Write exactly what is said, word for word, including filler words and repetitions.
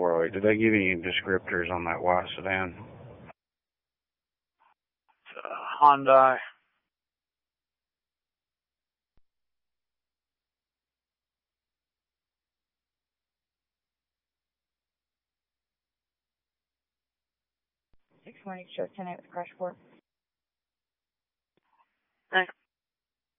four oh eight. Did they give you any descriptors on that white sedan? It's a Hyundai. six one eight, show ten eight with crash report.